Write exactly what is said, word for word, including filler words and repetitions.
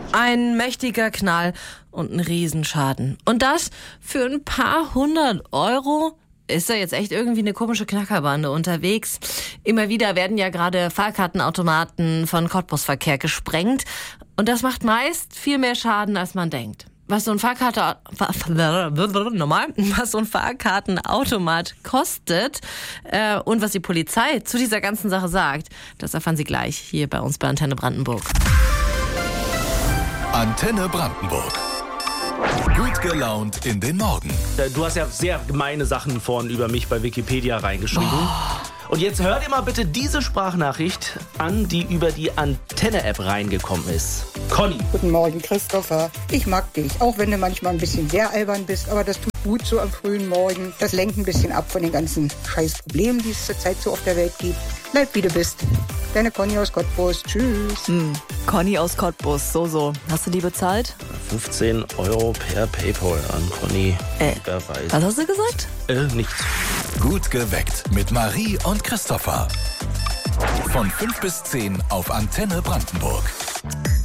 Ein mächtiger Knall und ein Riesenschaden. Und das für ein paar hundert Euro? Ist da jetzt echt irgendwie eine komische Knackerbande unterwegs? Immer wieder werden ja gerade Fahrkartenautomaten von Cottbus-Verkehr gesprengt. Und das macht meist viel mehr Schaden, als man denkt. Was so ein Fahrkarte, nochmal, was so ein Fahrkartenautomat kostet äh, und was die Polizei zu dieser ganzen Sache sagt, das erfahren Sie gleich hier bei uns bei Antenne Brandenburg. Antenne Brandenburg. Gut gelaunt in den Morgen. Du hast ja sehr gemeine Sachen vorhin über mich bei Wikipedia reingeschrieben. Oh. Und jetzt hört ihr mal bitte diese Sprachnachricht an, die über die Antenne-App reingekommen ist. Conny. Guten Morgen, Christopher. Ich mag dich, auch wenn du manchmal ein bisschen sehr albern bist, aber das tut gut so am frühen Morgen. Das lenkt ein bisschen ab von den ganzen scheiß Problemen, die es zurzeit so auf der Welt gibt. Bleib wie du bist. Deine Conny aus Cottbus. Tschüss. Hm, Conny aus Cottbus. So, so. Hast du die bezahlt? fünfzehn Euro per PayPal an Conny. Äh, was hast du gesagt? Äh, nichts. Gut geweckt mit Marie und Christopher. Von fünf bis zehn auf Antenne Brandenburg.